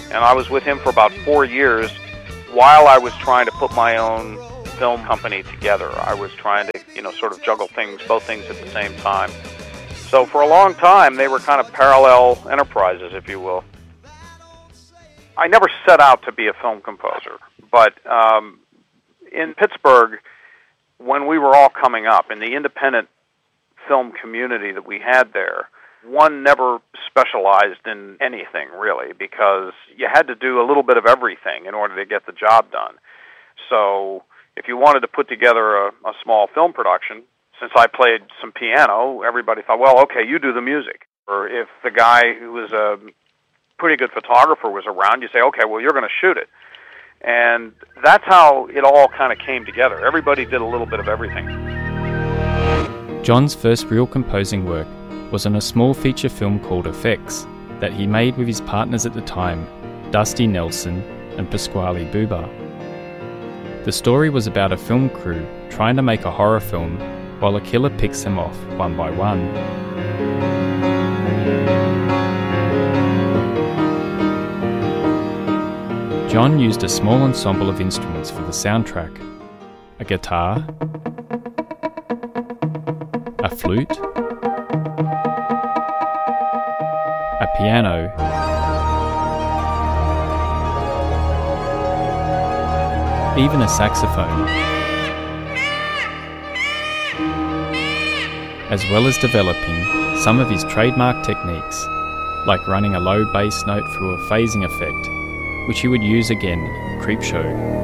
And I was with him for about 4 years while I was trying to put my own film company together. I was trying to, sort of juggle both things at the same time. So for a long time, they were kind of parallel enterprises, if you will. I never set out to be a film composer, but in Pittsburgh, when we were all coming up, in the independent film community that we had there, one never specialized in anything, really, because you had to do a little bit of everything in order to get the job done. So if you wanted to put together a small film production, since I played some piano, everybody thought, well, okay, you do the music. Or if the guy who was a pretty good photographer was around, you say, okay, well, you're going to shoot it. And that's how it all kind of came together. Everybody did a little bit of everything. John's first real composing work was on a small feature film called Effects that he made with his partners at the time, Dusty Nelson and Pasquale Buba. The story was about a film crew trying to make a horror film while a killer picks them off one by one. John used a small ensemble of instruments for the soundtrack: a guitar, a flute, a piano, even a saxophone, as well as developing some of his trademark techniques, like running a low bass note through a phasing effect, which he would use again in Creepshow.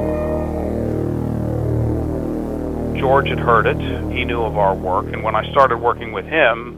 George had heard it, he knew of our work, and when I started working with him,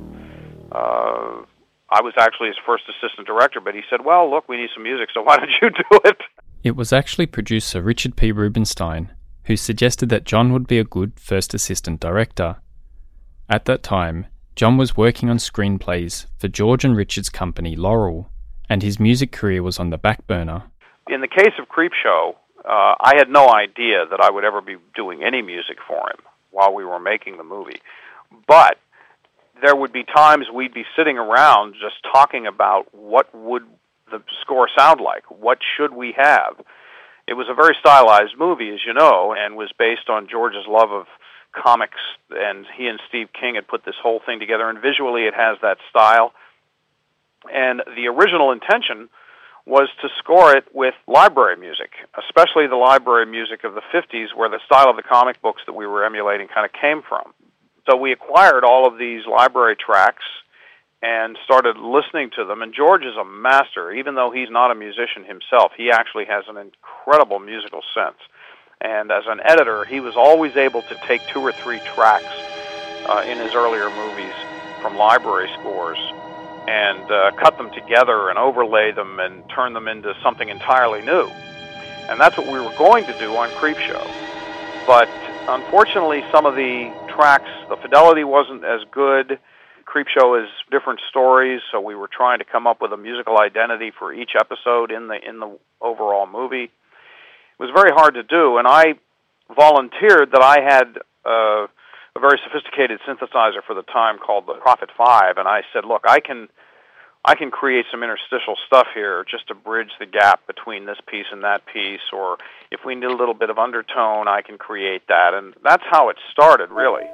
I was actually his first assistant director, but he said, well, look, we need some music, so why don't you do it? It was actually producer Richard P. Rubenstein who suggested that John would be a good first assistant director. At that time, John was working on screenplays for George and Richard's company Laurel, and his music career was on the back burner. In the case of Creepshow, I had no idea that I would ever be doing any music for him while we were making the movie. But there would be times we'd be sitting around just talking about what would the score sound like, what should we have. It was a very stylized movie, as you know, and was based on George's love of comics, and he and Steve King had put this whole thing together, and visually it has that style. And the original intention was to score it with library music, especially the library music of the 50s, where the style of the comic books that we were emulating kind of came from. So we acquired all of these library tracks and started listening to them, and George is a master. Even though he's not a musician himself, he actually has an incredible musical sense. And as an editor, he was always able to take 2 or 3 tracks in his earlier movies from library scores and cut them together and overlay them and turn them into something entirely new. And that's what we were going to do on Creepshow. But unfortunately, some of the tracks, the fidelity wasn't as good. Creepshow is different stories, so we were trying to come up with a musical identity for each episode in the overall movie. It was very hard to do, and I volunteered that I had a very sophisticated synthesizer for the time called the Prophet 5, and I said, look, I can create some interstitial stuff here just to bridge the gap between this piece and that piece, or if we need a little bit of undertone, I can create that, and that's how it started, really.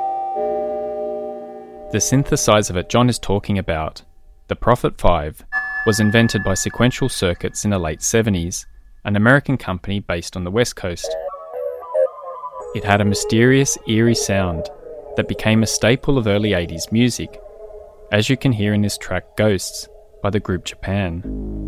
The synthesizer that John is talking about, the Prophet 5, was invented by Sequential Circuits in the late 70s, an American company based on the West Coast. It had a mysterious, eerie sound that became a staple of early 80s music, as you can hear in this track Ghosts by the group Japan.